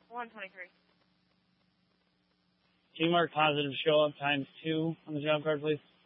123. Can you mark positive show up ×2 on the job card, please?